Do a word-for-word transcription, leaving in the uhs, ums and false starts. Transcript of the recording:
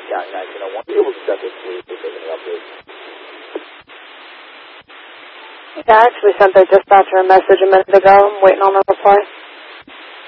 County nineteen oh one. Be able to send this to you if there's any updates. Yeah, I actually sent their dispatcher a message a minute ago. I'm waiting on a reply.